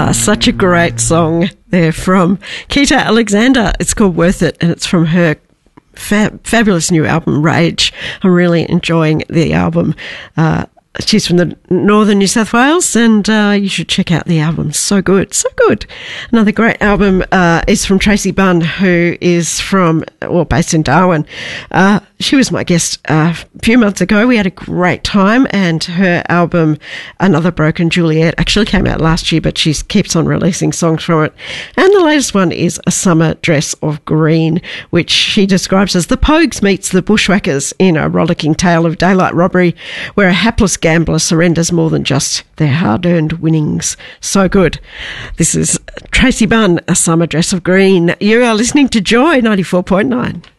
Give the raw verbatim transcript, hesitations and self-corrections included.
Ah, such a great song there from Keita Alexander. It's called Worth It, and it's from her fab- fabulous new album, Rage. I'm really enjoying the album. Uh, she's from the northern New South Wales, and uh, you should check out the album. So good, so good. Another great album uh, is from Tracy Bunn, who is from, well, based in Darwin. Uh, she was my guest uh, a few months ago. We had a great time, and her album, Another Broken Juliet, actually came out last year, but she keeps on releasing songs from it. And the latest one is A Summer Dress of Green, which she describes as the Pogues meets the Bushwhackers in a rollicking tale of daylight robbery, where a hapless gambler surrenders more than just their hard-earned winnings. So good. This is Tracy Bunn, A Summer Dress of Green. You are listening to Joy ninety-four point nine.